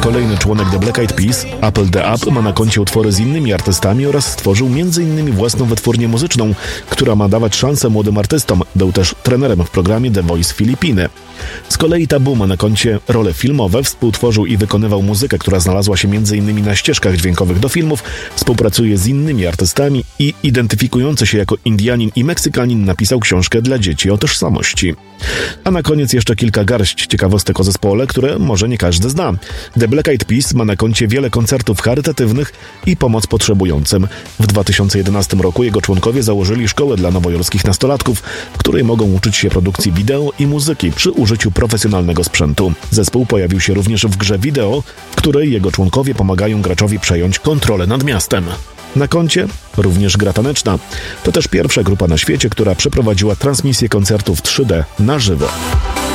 Kolejny członek The Black Eyed Peas, Apple the App, ma na koncie utwory z innymi artystami oraz stworzył m.in. własną wytwórnię muzyczną, która ma dawać szansę młodym artystom. Był też trenerem w programie The Voice Filipiny. Z kolei Tabu ma na koncie role filmowe, współtworzył i wykonywał muzykę, która znalazła się m.in. na ścieżkach dźwiękowych do filmów, współpracuje z innymi artystami i identyfikujący się jako Indianin i Meksykanin napisał książkę dla dzieci o tożsamości. A na koniec jeszcze kilka garść ciekawostek o zespole, które może nie każdy zna. The Black Eyed Peas ma na koncie wiele koncertów charytatywnych i pomoc potrzebującym. W 2011 roku jego członkowie założyli szkołę dla nowojorskich nastolatków, w której mogą uczyć się produkcji wideo i muzyki przy użyciu profesjonalnego sprzętu. Zespół pojawił się również w grze wideo, w której jego członkowie pomagają graczowi przejąć kontrolę nad miastem. Na koncie również gra taneczna. To też pierwsza grupa na świecie, która przeprowadziła transmisję koncertów 3D na żywo.